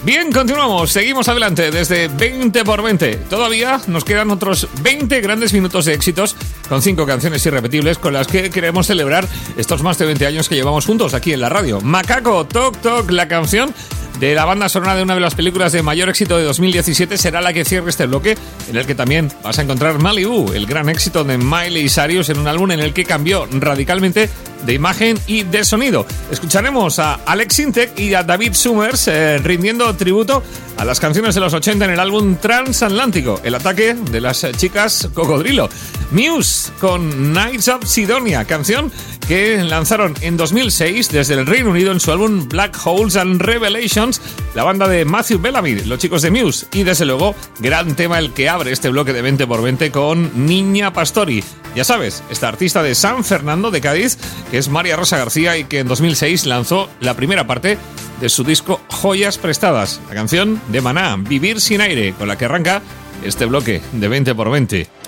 Bien, continuamos, seguimos adelante desde 20x20. Todavía nos quedan otros 20 grandes minutos de éxitos con 5 canciones irrepetibles con las que queremos celebrar estos más de 20 años que llevamos juntos aquí en la radio. Macaco, Toc Toc, la canción de la banda sonora de una de las películas de mayor éxito de 2017, será la que cierre este bloque, en el que también vas a encontrar Malibu, el gran éxito de Miley Cyrus, en un álbum en el que cambió radicalmente de imagen y de sonido. Escucharemos a Alex Intec y a David Summers rindiendo tributo a las canciones de los 80 en el álbum Transatlántico, el ataque de las chicas Cocodrilo. Muse con Nights of Sidonia, canción que lanzaron en 2006 desde el Reino Unido en su álbum Black Holes and Revelations, la banda de Matthew Bellamy, los chicos de Muse. Y desde luego, gran tema el que abre este bloque de 20x20 con Niña Pastori. Ya sabes, esta artista de San Fernando de Cádiz, que es María Rosa García y que en 2006 lanzó la primera parte de su disco Joyas Prestadas, la canción de Maná, Vivir sin aire, con la que arranca este bloque de 20x20.